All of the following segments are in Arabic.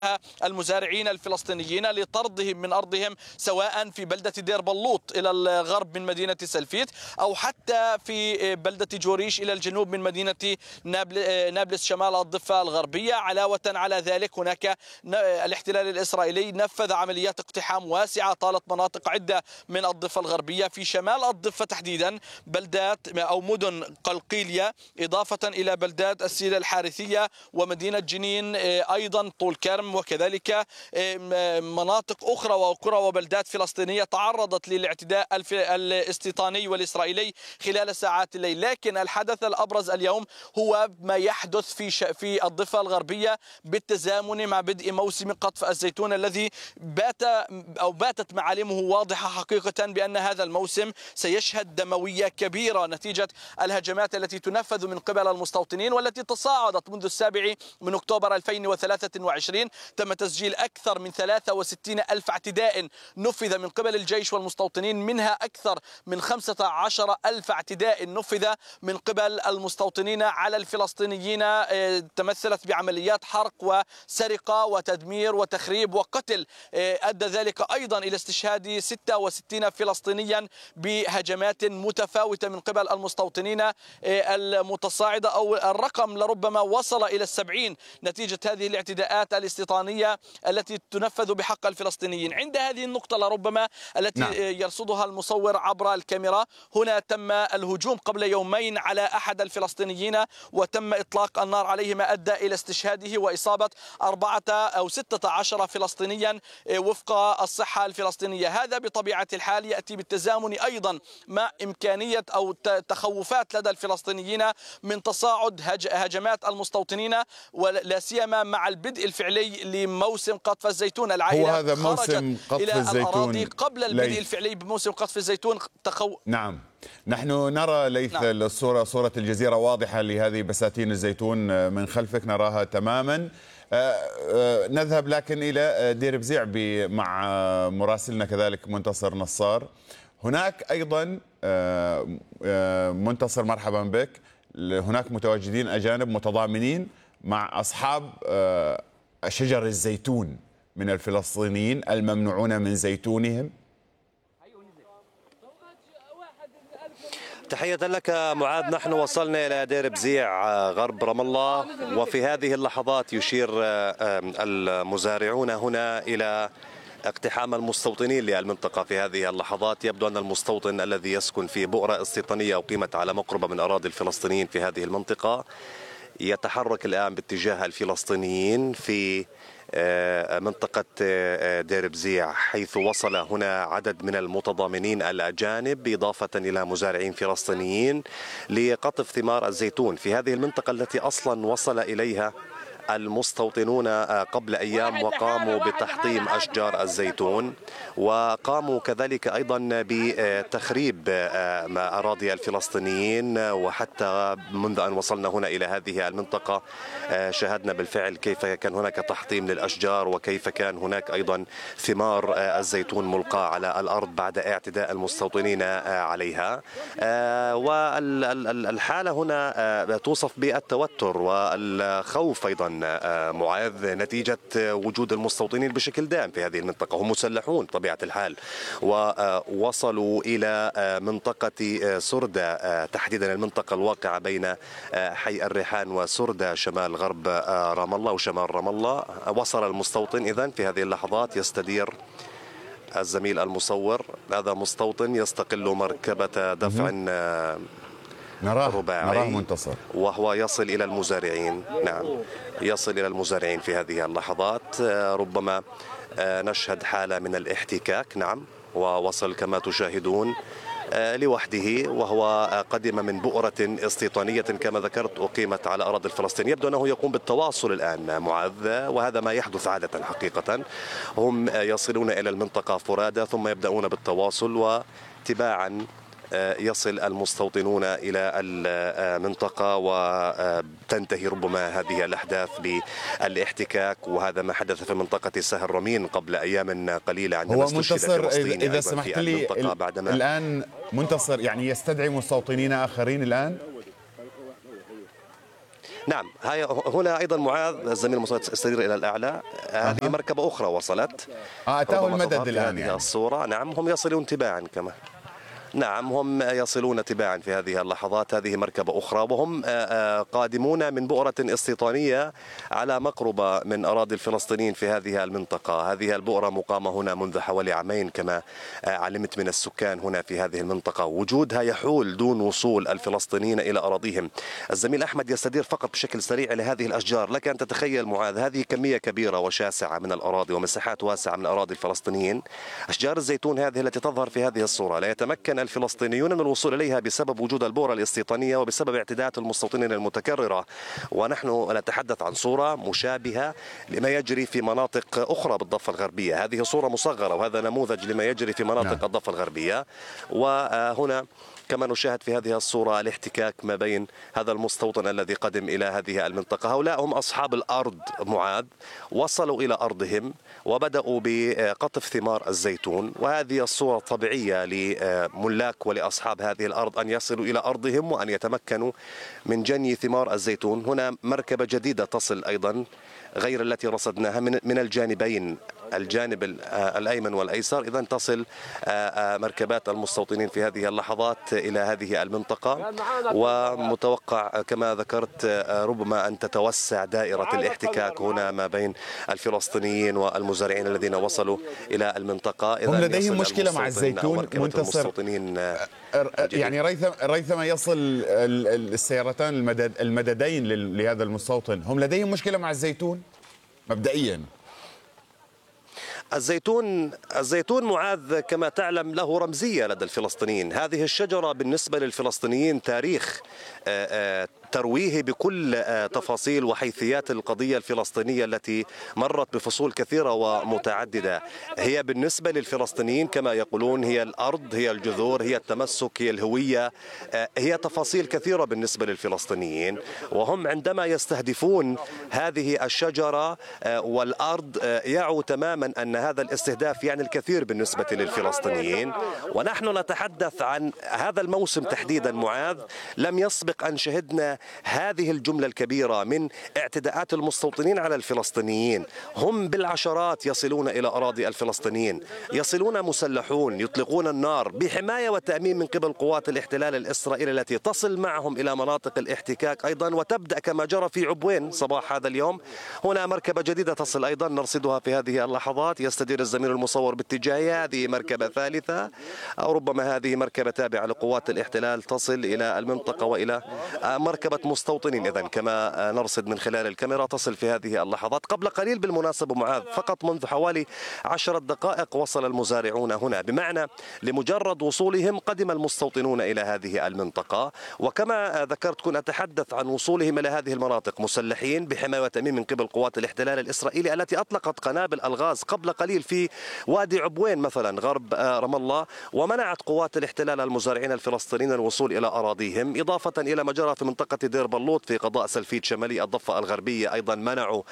المزارعين الفلسطينيين لطردهم من أرضهم، سواء في بلدة دير بلوط إلى الغرب من مدينة سلفيت، أو حتى في بلدة جوريش إلى الجنوب من مدينة نابلس شمال الضفة الغربية. علاوة على ذلك هناك الاحتلال الإسرائيلي نفذ عمليات اقتحام واسعة طالت مناطق عدة من الضفة الغربية. في شمال الضفة تحديدا بلدات أو مدن قلقيلية، إضافة إلى بلدات السيلة الحارثية ومدينة جنين، أيضا طول كرم، وكذلك مناطق أخرى وقرى وبلدات فلسطينية تعرضت للاعتداء الاستيطاني والإسرائيلي خلال ساعات الليل. لكن الحدث الأبرز اليوم هو ما يحدث في الضفة الغربية بالتزامن مع بدء موسم قطف الزيتون الذي باتت معالمه واضحة حقيقة بأن هذا الموسم سيشهد دموية كبيرة نتيجة الهجمات التي تنفذ من قبل المستوطنين والتي تصاعدت منذ 7 أكتوبر 2023. تم تسجيل أكثر من 63 ألف اعتداء نفذ من قبل الجيش والمستوطنين، منها أكثر من 15 ألف اعتداء نفذ من قبل المستوطنين على الفلسطينيين، تمثلت بعمليات حرق وسرقة وتدمير وتخريب وقتل. أدى ذلك أيضا إلى استشهاد 66 فلسطينيا بهجمات متفاوتة من قبل المستوطنين المتصاعدة، أو الرقم لربما وصل إلى 70 نتيجة هذه الاعتداءات الاستيطانية التي تنفذ بحق الفلسطينيين. عند هذه النقطة لربما التي يرصدها المصور عبر الكاميرا، هنا تم الهجوم قبل يومين على أحد الفلسطينيين وتم إطلاق النار عليه، ما أدى إلى استشهاده وإصابة 4 أو 16 فلسطينيا وفق الصحة الفلسطينية. هذا بطبيعة الحال يأتي بالتزامن أيضا مع إمكانية أو تخوفات لدى الفلسطينيين من تصاعد هجمات المستوطنين، ولا سيما مع البدء الفعلي لموسم قطف الزيتون. العائلة هو هذا موسم قطف إلى الزيتون الأراضي قبل البدء الفعلي بموسم قطف الزيتون. نعم، نحن نرى ليث صورة الجزيرة واضحة لهذه بساتين الزيتون من خلفك، نراها تماما. نذهب لكن إلى دير بزيع مع مراسلنا كذلك منتصر نصار. هناك أيضا منتصر مرحبا بك، هناك متواجدين أجانب متضامنين مع أصحاب شجر الزيتون من الفلسطينيين الممنوعون من زيتونهم. تحية لك معاذ. نحن وصلنا إلى دير بزيع غرب رام الله، وفي هذه اللحظات يشير المزارعون هنا إلى اقتحام المستوطنين للمنطقة في هذه اللحظات. يبدو أن المستوطن الذي يسكن في بؤرة استيطانية أقيمت على مقربة من أراضي الفلسطينيين في هذه المنطقة يتحرك الآن باتجاه الفلسطينيين في منطقة دير بزيع، حيث وصل هنا عدد من المتضامنين الأجانب إضافة إلى مزارعين فلسطينيين لقطف ثمار الزيتون في هذه المنطقة التي أصلا وصل إليها المستوطنون قبل أيام وقاموا بتحطيم أشجار الزيتون، وقاموا كذلك أيضا بتخريب أراضي الفلسطينيين. وحتى منذ أن وصلنا هنا إلى هذه المنطقة شاهدنا بالفعل كيف كان هناك تحطيم للأشجار، وكيف كان هناك أيضا ثمار الزيتون ملقاة على الأرض بعد اعتداء المستوطنين عليها. والحالة هنا توصف بالتوتر والخوف أيضا معاذ نتيجة وجود المستوطنين بشكل دائم في هذه المنطقة. هم مسلحون بطبيعة الحال، ووصلوا إلى منطقة سردة، تحديدا المنطقة الواقعة بين حي الريحان وسردة شمال غرب رام الله وشمال رام الله. وصل المستوطن إذن في هذه اللحظات. يستدير الزميل المصور، هذا مستوطن يستقل مركبة دفع نراه منتصر، وهو يصل إلى المزارعين. نعم، يصل إلى المزارعين في هذه اللحظات. ربما نشهد حالة من الاحتكاك. نعم، ووصل كما تشاهدون لوحده، وهو قدم من بؤرة استيطانية كما ذكرت أقيمت على أراضي الفلسطين. يبدو أنه يقوم بالتواصل الآن معاذ، وهذا ما يحدث عادة حقيقة. هم يصلون إلى المنطقة فرادى ثم يبدأون بالتواصل، وتباعا يصل المستوطنون إلى المنطقة وتنتهي ربما هذه الأحداث بالاحتكاك. وهذا ما حدث في منطقة سهل رمين قبل أيام قليلة عندما استشهد فلسطيني. إذا سمحت لي الآن منتصر، يعني يستدعي مستوطنين آخرين الآن؟ نعم، هنا أيضا معاذ الزميل المصور يستدير إلى الأعلى. هذه مركبة أخرى وصلت. أتاه المدد الآن يعني. الصورة نعم، هم يصلون تباعا كما. نعم، هم يصلون تباعا في هذه اللحظات. هذه مركبة أخرى وهم قادمون من بؤرة استيطانية على مقربة من أراضي الفلسطينيين في هذه المنطقة. هذه البؤرة مقامة هنا منذ حوالي عامين كما علمت من السكان هنا في هذه المنطقة. وجودها يحول دون وصول الفلسطينيين إلى أراضيهم. الزميل أحمد يستدير فقط بشكل سريع لهذه الأشجار. لك أن تتخيل معاذ، هذه كمية كبيرة وشاسعة من الأراضي ومساحات واسعة من أراضي الفلسطينيين. أشجار الزيتون هذه التي تظهر في هذه الصورة لا يتمكن الفلسطينيون من الوصول إليها بسبب وجود البؤرة الاستيطانية وبسبب اعتداءات المستوطنين المتكررة. ونحن نتحدث عن صورة مشابهة لما يجري في مناطق أخرى بالضفة الغربية. هذه صورة مصغرة وهذا نموذج لما يجري في مناطق الضفة الغربية. وهنا كما نشاهد في هذه الصورة الاحتكاك ما بين هذا المستوطن الذي قدم إلى هذه المنطقة. هؤلاء هم أصحاب الأرض معاذ، وصلوا إلى أرضهم وبدأوا بقطف ثمار الزيتون. وهذه الصورة طبيعية لملاك ولأصحاب هذه الأرض أن يصلوا إلى أرضهم وأن يتمكنوا من جني ثمار الزيتون. هنا مركبة جديدة تصل أيضا غير التي رصدناها من الجانبين، الجانب الأيمن والأيسر. إذن تصل مركبات المستوطنين في هذه اللحظات إلى هذه المنطقة. ومتوقع كما ذكرت ربما أن تتوسع دائرة الاحتكاك هنا ما بين الفلسطينيين والمزارعين الذين وصلوا إلى المنطقة. هم لديهم مشكلة مع الزيتون منتصر، يعني ريثما يصل السيارتان المددين لهذا المستوطن، هم لديهم مشكلة مع الزيتون مبدئيا. الزيتون معاذ كما تعلم له رمزية لدى الفلسطينيين. هذه الشجرة بالنسبة للفلسطينيين تاريخ ترويه بكل تفاصيل وحيثيات القضية الفلسطينية التي مرت بفصول كثيرة ومتعددة. هي بالنسبة للفلسطينيين كما يقولون هي الأرض، هي الجذور، هي التمسك، هي الهوية، هي تفاصيل كثيرة بالنسبة للفلسطينيين. وهم عندما يستهدفون هذه الشجرة والأرض يعوا تماما أن هذا الاستهداف يعني الكثير بالنسبة للفلسطينيين. ونحن نتحدث عن هذا الموسم تحديدا معاذ، لم يسبق أن شهدنا هذه الجملة الكبيرة من اعتداءات المستوطنين على الفلسطينيين. هم بالعشرات يصلون إلى أراضي الفلسطينيين، يصلون مسلحون يطلقون النار بحماية وتأمين من قبل قوات الاحتلال الإسرائيلي التي تصل معهم إلى مناطق الاحتكاك أيضا. وتبدأ كما جرى في عبوين صباح هذا اليوم. هنا مركبة جديدة تصل أيضا نرصدها في هذه اللحظات. يستدير الزميل المصور باتجاهي. هذه مركبة ثالثة أو ربما هذه مركبة تابعة لقوات الاحتلال تصل إلى المنطقة وإلى مركبة مستوطنين. إذن كما نرصد من خلال الكاميرا تصل في هذه اللحظات. قبل قليل بالمناسبة معاذ، فقط منذ حوالي 10 دقائق وصل المزارعون هنا، بمعنى لمجرد وصولهم قدم المستوطنون إلى هذه المنطقة. وكما ذكرت كنت أتحدث عن وصولهم إلى هذه المناطق مسلحين بحماية وتأمين من قبل قوات الاحتلال الإسرائيلي التي أطلقت قنابل الغاز قبل قليل في وادي عبوين مثلا غرب رام الله، ومنعت قوات الاحتلال المزارعين الفلسطينيين الوصول إلى أراضيهم، إضافة إلى ما جرى في منطقة دير بلوط في قضاء سلفيت شمالي الضفة الغربية. أيضا منعوا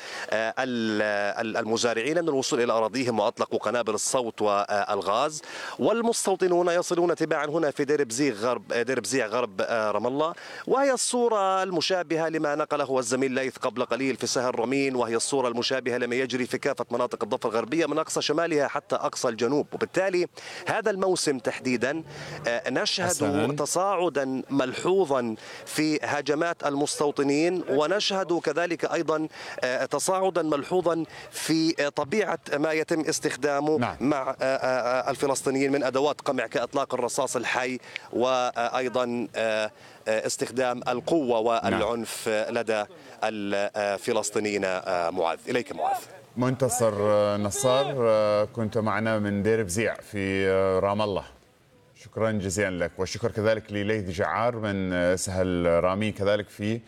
المزارعين من الوصول إلى أراضيهم وأطلقوا قنابل الصوت والغاز. والمستوطنون يصلون تباعا هنا في دير بزيع غرب رام الله. وهي الصورة المشابهة لما نقله الزميل ليث قبل قليل في سهل رمين، وهي الصورة المشابهة لما يجري في كافة مناطق الضفة الغربية من أقصى شمالها حتى أقصى الجنوب. وبالتالي هذا الموسم تحديدا نشهد تصاعدا ملحوظا في هجمات المستوطنين، ونشهد كذلك أيضا تصاعدا ملحوظا في طبيعة ما يتم استخدامه مع الفلسطينيين من أدوات قمع كإطلاق الرصاص الحي، وأيضا استخدام القوة والعنف لدى الفلسطينيين. معاذ، إليك معاذ. منتصر نصار، كنت معنا من دير بزيع في رام الله، شكرا جزيلا لك. والشكر كذلك لليث جعار من سهل رامين كذلك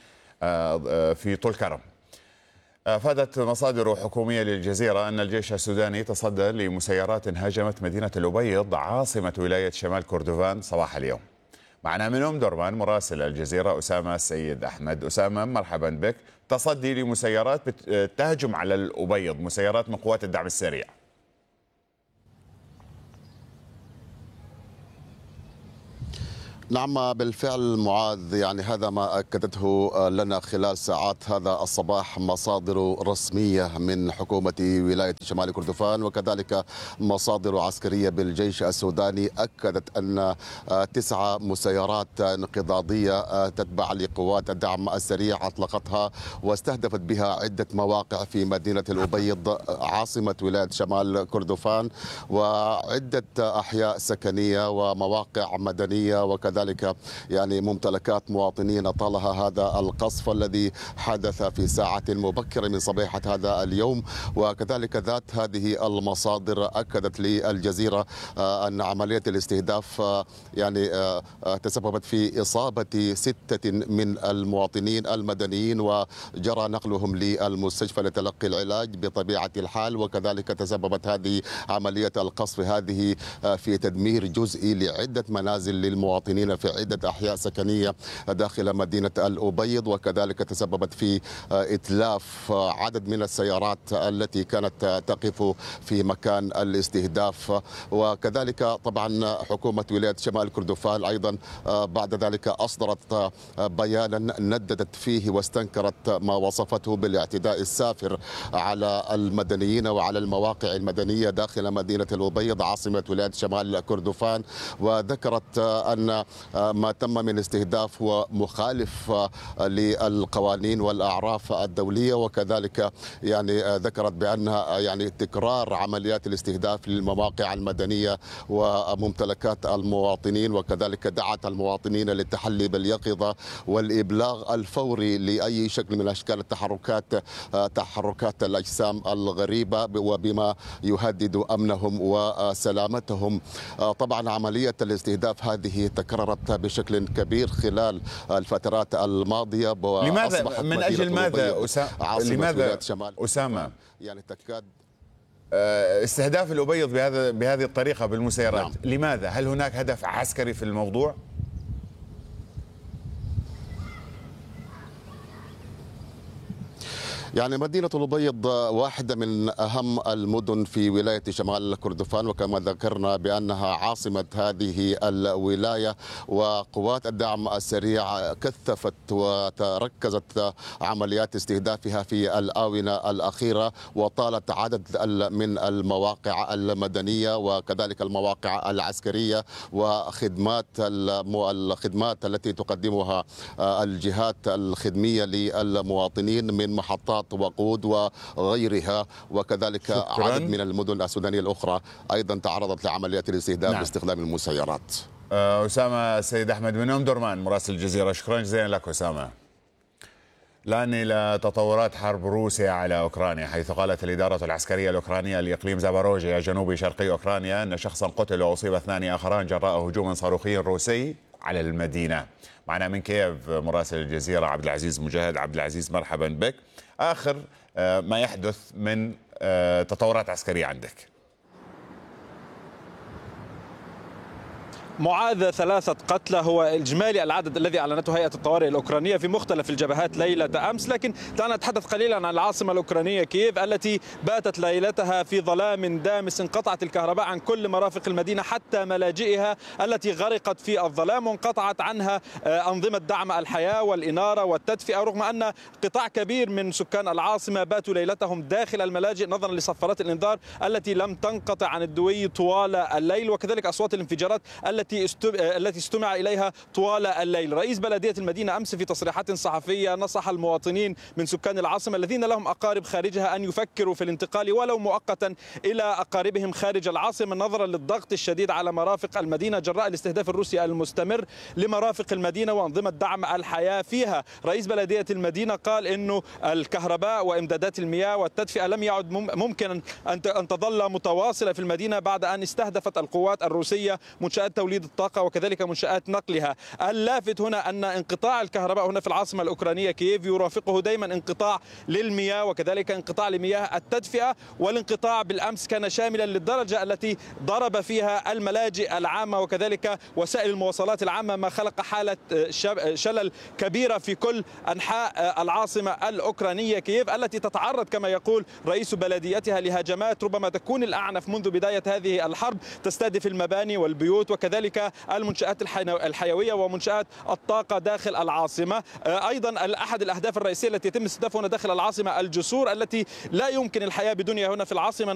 في طول كرم. أفادت مصادر حكومية للجزيرة أن الجيش السوداني تصدى لمسيرات هاجمت مدينة الأبيض عاصمة ولاية شمال كردفان صباح اليوم. معنا من أم درمان مراسل الجزيرة أسامة السيد أحمد. أسامة، مرحبا بك. تصدي لمسيرات تهجم على الأبيض، مسيرات من قوات الدعم السريع. نعم بالفعل معاذ، يعني هذا ما أكدته لنا خلال ساعات هذا الصباح مصادر رسمية من حكومة ولاية شمال كردفان، وكذلك مصادر عسكرية بالجيش السوداني أكدت أن 9 مسيرات انقضاضية تتبع لقوات الدعم السريع أطلقتها واستهدفت بها عدة مواقع في مدينة الأبيض عاصمة ولاية شمال كردفان، وعدة أحياء سكنية ومواقع مدنية وكذلك يعني ممتلكات مواطنين طالها هذا القصف الذي حدث في ساعة مبكرة من صبيحة هذا اليوم. وكذلك ذات هذه المصادر أكدت للجزيرة أن عملية الاستهداف يعني تسببت في إصابة 6 من المواطنين المدنيين وجرى نقلهم للمستشفى لتلقي العلاج بطبيعة الحال. وكذلك تسببت هذه عملية القصف هذه في تدمير جزئي لعدة منازل للمواطنين في عدة أحياء سكنية داخل مدينة الأبيض، وكذلك تسببت في إتلاف عدد من السيارات التي كانت تقف في مكان الاستهداف. وكذلك طبعا حكومة ولاية شمال كردفان أيضا بعد ذلك أصدرت بيانا نددت فيه واستنكرت ما وصفته بالاعتداء السافر على المدنيين وعلى المواقع المدنية داخل مدينة الأبيض عاصمة ولاية شمال كردفان، وذكرت أن ما تم من استهداف هو مخالف للقوانين والأعراف الدولية. وكذلك يعني ذكرت بأنها يعني تكرار عمليات الاستهداف للمواقع المدنية وممتلكات المواطنين، وكذلك دعت المواطنين للتحلي باليقظة والإبلاغ الفوري لأي شكل من أشكال تحركات الأجسام الغريبة وبما يهدد أمنهم وسلامتهم. طبعا عملية الاستهداف هذه تكررت بشكل كبير خلال الفترات الماضية. لماذا من أجل ماذا لماذا أسامة يعني تكاد استهداف الأبيض بهذه الطريقة بالمسيرات؟ نعم. لماذا؟ هل هناك هدف عسكري في الموضوع؟ يعني مدينة الأبيض واحدة من أهم المدن في ولاية شمال كردفان، وكما ذكرنا بأنها عاصمة هذه الولاية، وقوات الدعم السريع كثفت وتركزت عمليات استهدافها في الآونة الأخيرة وطالت عدد من المواقع المدنية وكذلك المواقع العسكرية وخدمات الخدمات التي تقدمها الجهات الخدمية للمواطنين من محطات وقود وغيرها. وكذلك عدد من المدن السودانية الأخرى أيضا تعرضت لعمليات الاستهداف باستخدام المسيرات. أسامة السيد أحمد من أم درمان مراسل الجزيرة، شكرا جزيلا لك أسامة. الآن إلى تطورات حرب روسيا على أوكرانيا، حيث قالت الإدارة العسكرية الأوكرانية لإقليم زاباروجيا جنوب شرقي أوكرانيا أن شخصا قتل وأصيب 2 آخران جراء هجوم صاروخي روسي على المدينة. معنا من كييف مراسل الجزيرة عبد العزيز مجاهد. عبد العزيز مرحبا بك. آخر ما يحدث من تطورات عسكرية عندك؟ معاذ 3 قتلى هو إجمالي العدد الذي أعلنته هيئة الطوارئ الأوكرانية في مختلف الجبهات ليلة أمس. لكن دعنا نتحدث قليلا عن العاصمة الأوكرانية كييف التي باتت ليلتها في ظلام دامس. انقطعت الكهرباء عن كل مرافق المدينة حتى ملاجئها التي غرقت في الظلام، وانقطعت عنها أنظمة دعم الحياة والإنارة والتدفئة، رغم أن قطاع كبير من سكان العاصمة باتوا ليلتهم داخل الملاجئ نظرا لصفارات الإنذار التي لم تنقطع عن الدوي طوال الليل، وكذلك أصوات الانفجارات التي استمع إليها طوال الليل. رئيس بلدية المدينة أمس في تصريحات صحفية نصح المواطنين من سكان العاصمة الذين لهم أقارب خارجها أن يفكروا في الانتقال ولو مؤقتا إلى أقاربهم خارج العاصمة نظرا للضغط الشديد على مرافق المدينة جراء الاستهداف الروسي المستمر لمرافق المدينة وأنظمة دعم الحياة فيها. رئيس بلدية المدينة قال إنه الكهرباء وإمدادات المياه والتدفئة لم يعد ممكن أن تظل متواصلة في المدينة بعد أن استهدفت القوات الروسية منشآت توليد الطاقة وكذلك منشآت نقلها. اللافت هنا أن انقطاع الكهرباء هنا في العاصمة الأوكرانية كييف يرافقه دائما انقطاع للمياه وكذلك انقطاع لمياه التدفئة، والانقطاع بالأمس كان شاملا للدرجة التي ضرب فيها الملاجئ العامة وكذلك وسائل المواصلات العامة، ما خلق حالة شلل كبيرة في كل أنحاء العاصمة الأوكرانية كييف التي تتعرض كما يقول رئيس بلديتها لهجمات ربما تكون الأعنف منذ بداية هذه الحرب، تستهدف المباني والبيوت وكذلك وكذلك المنشآت الحيوية ومنشآت الطاقة داخل العاصمة. أيضا أحد الأهداف الرئيسية التي يتم استهدافها هنا داخل العاصمة الجسور التي لا يمكن الحياة بدونها هنا في العاصمة.